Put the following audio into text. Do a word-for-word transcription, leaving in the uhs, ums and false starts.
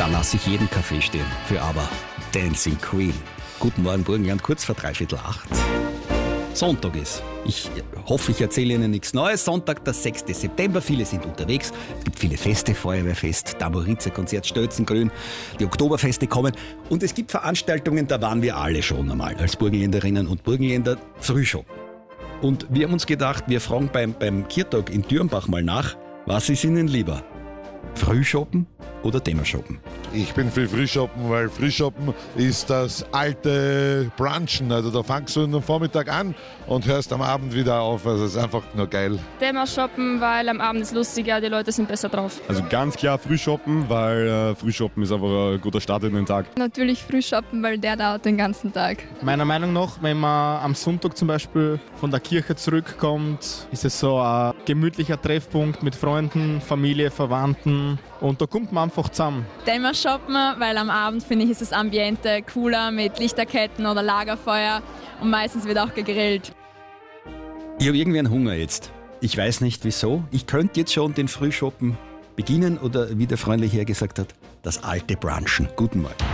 Da lasse ich jeden Kaffee stehen. Für aber Dancing Queen. Guten Morgen, Burgenland, kurz vor dreiviertel acht. Sonntag ist. Ich hoffe, ich erzähle Ihnen nichts Neues. Sonntag, der sechster September. Viele sind unterwegs. Es gibt viele Feste, Feuerwehrfest, Tambourine-Konzert, Stölzengrün. Die Oktoberfeste kommen. Und es gibt Veranstaltungen, da waren wir alle schon einmal als Burgenländerinnen und Burgenländer Frühschoppen. Und wir haben uns gedacht, wir fragen beim, beim Kirtag in Dürnbach mal nach, was ist Ihnen lieber? Frühschoppen oder Dämmerschoppen? Ich bin für Frühschoppen, weil Frühschoppen ist das alte Brunchen. Also da fangst du am Vormittag an und hörst am Abend wieder auf. Also es ist einfach nur geil. Dämmershoppen, weil am Abend ist lustiger, die Leute sind besser drauf. Also ganz klar Frühshoppen, weil äh, Frühshoppen ist einfach ein guter Start in den Tag. Natürlich Frühshoppen, weil der dauert den ganzen Tag. Meiner Meinung nach, wenn man am Sonntag zum Beispiel von der Kirche zurückkommt, ist es so ein gemütlicher Treffpunkt mit Freunden, Familie, Verwandten und da kommt man einfach zusammen. Dämmershoppen, weil am Abend, finde ich, ist das Ambiente cooler mit Lichterketten oder Lagerfeuer und meistens wird auch gegrillt. Ich habe irgendwie einen Hunger jetzt. Ich weiß nicht wieso. Ich könnte jetzt schon den Frühschoppen beginnen oder wie der freundliche Herr gesagt hat, das alte Brunchen. Guten Morgen.